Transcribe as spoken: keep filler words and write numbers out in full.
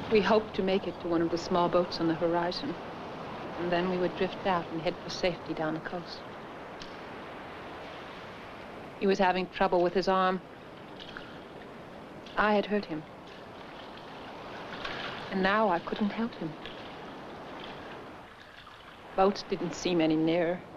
We hoped to make it to one of the small boats on the horizon. And then we would drift out and head for safety down the coast. He was having trouble with his arm. I had hurt him. And now I couldn't help him. Boats didn't seem any nearer.